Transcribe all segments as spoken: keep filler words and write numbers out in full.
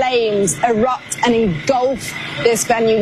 flames erupt and engulf this venue.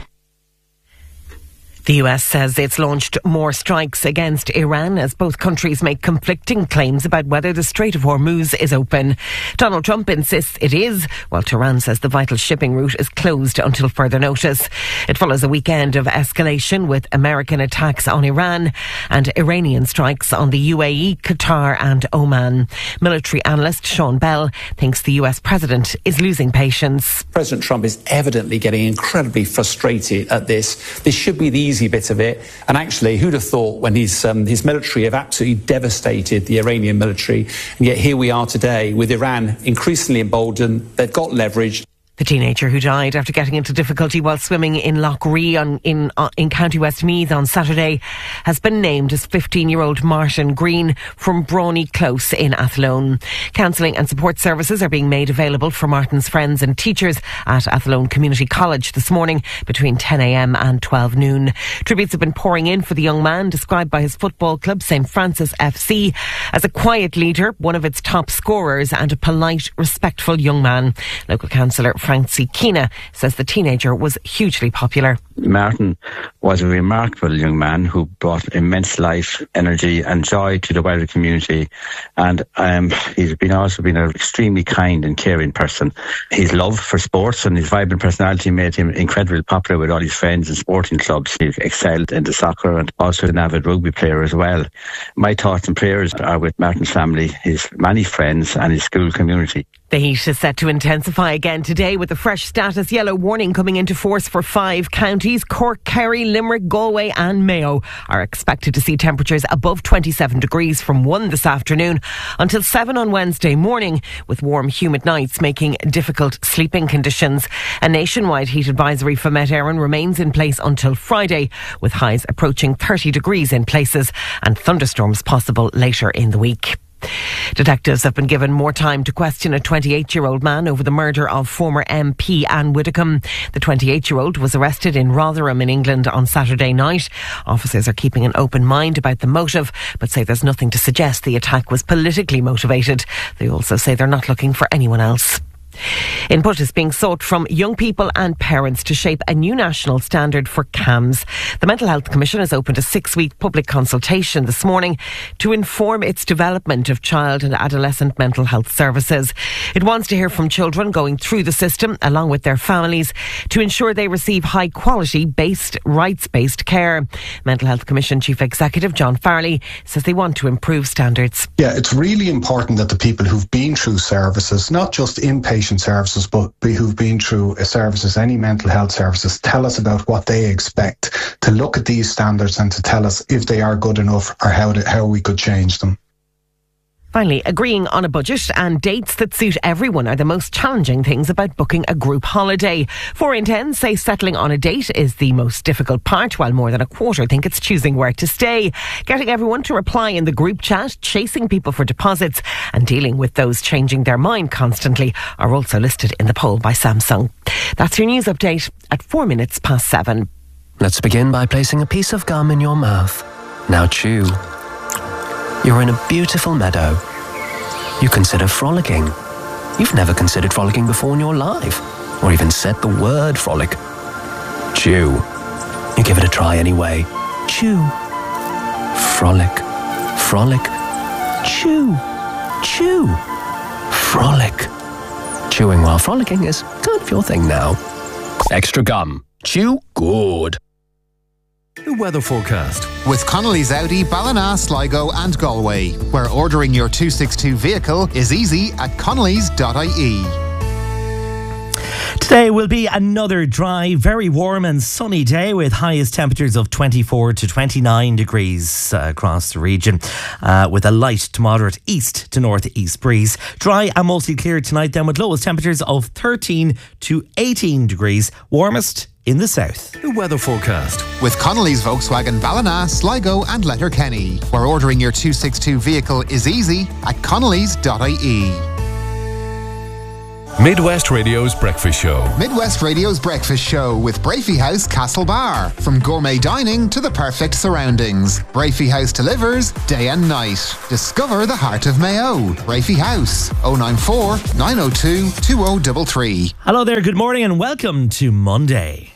The U S says it's launched more strikes against Iran as both countries make conflicting claims about whether the Strait of Hormuz is open. Donald Trump insists it is, while Tehran says the vital shipping route is closed until further notice. It follows a weekend of escalation with American attacks on Iran and Iranian strikes on the U A E, Qatar and Oman. Military analyst Sean Bell thinks the U S president is losing patience. President Trump is evidently getting incredibly frustrated at this. This should be the easy bit of it. And actually, who'd have thought when his, um, his military have absolutely devastated the Iranian military, and yet here we are today with Iran increasingly emboldened. They've got leverage. The teenager who died after getting into difficulty while swimming in Lough Ree on, in, uh, in County Westmeath on Saturday has been named as fifteen-year-old Martin Green from Brawny Close in Athlone. Counselling and support services are being made available for Martin's friends and teachers at Athlone Community College this morning between ten a m and twelve noon. Tributes have been pouring in for the young man, described by his football club St Francis F C as a quiet leader, one of its top scorers and a polite, respectful young man. Local councillor Francie Keena says the teenager was hugely popular. Martin was a remarkable young man who brought immense life, energy and joy to the wider community, and um, he's been also been an extremely kind and caring person. His love for sports and his vibrant personality made him incredibly popular with all his friends and sporting clubs. He excelled in the soccer and also an avid rugby player as well. My thoughts and prayers are with Martin's family, his many friends and his school community. The heat is set to intensify again today with a fresh status yellow warning coming into force for five counties. Cork, Kerry, Limerick, Galway and Mayo are expected to see temperatures above twenty-seven degrees from one this afternoon until seven on Wednesday morning, with warm, humid nights making difficult sleeping conditions. A nationwide heat advisory for Met Éireann remains in place until Friday, with highs approaching thirty degrees in places and thunderstorms possible later in the week. Detectives have been given more time to question a twenty-eight-year-old man over the murder of former M P Anne Widdecombe. The twenty-eight-year-old was arrested in Rotherham in England on Saturday night. Officers are keeping an open mind about the motive, but say there's nothing to suggest the attack was politically motivated. They also say they're not looking for anyone else. Input is being sought from young people and parents to shape a new national standard for C A M S. The Mental Health Commission has opened a six-week public consultation this morning to inform its development of child and adolescent mental health services. It wants to hear from children going through the system, along with their families, to ensure they receive high-quality, based, rights-based care. Mental Health Commission Chief Executive John Farley says they want to improve standards. Yeah, it's really important that the people who've been through services, not just inpatient services, but who've been through services, any mental health services, tell us about what they expect, to look at these standards and to tell us if they are good enough or how to, how we could change them. Finally, agreeing on a budget and dates that suit everyone are the most challenging things about booking a group holiday. Four in ten say settling on a date is the most difficult part, while more than a quarter think it's choosing where to stay. Getting everyone to reply in the group chat, chasing people for deposits and dealing with those changing their mind constantly are also listed in the poll by Samsung. That's your news update at four minutes past seven. Let's begin by placing a piece of gum in your mouth. Now chew. You're in a beautiful meadow. You consider frolicking. You've never considered frolicking before in your life, or even said the word frolic. Chew. You give it a try anyway. Chew. Frolic. Frolic. Chew. Chew. Frolic. Chewing while frolicking is kind of your thing now. Extra gum. Chew good. The weather forecast with Connolly's Audi, Ballina, Sligo and Galway, where ordering your two sixty-two vehicle is easy at connellys dot I E. Today will be another dry, very warm and sunny day with highest temperatures of twenty-four to twenty-nine degrees uh, across the region, uh, with a light to moderate east to northeast breeze. Dry and mostly clear tonight then, with lowest temperatures of thirteen to eighteen degrees, warmest in the south. The weather forecast with Connolly's Volkswagen Ballina, Sligo and Letterkenny, where ordering your two sixty-two vehicle is easy at connellys dot I E. Midwest Radio's Breakfast Show. Midwest Radio's Breakfast Show with Brafey House Castlebar. From gourmet dining to the perfect surroundings, Brafey House delivers day and night. Discover the heart of Mayo. Brafey House, oh nine four, nine oh two, two oh three three. Hello there, good morning and welcome to Monday.